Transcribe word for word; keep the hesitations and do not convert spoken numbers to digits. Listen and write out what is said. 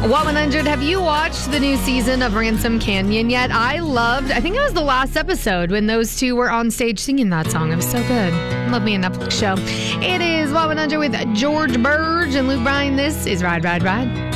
What one hundred, have you watched the new season of Ransom Canyon yet? I loved, I think it was the last episode when those two were on stage singing that song. It was so good. Love me a Netflix show. It is What one hundred with George Burge and Luke Bryan. This is Ride, Ride, Ride.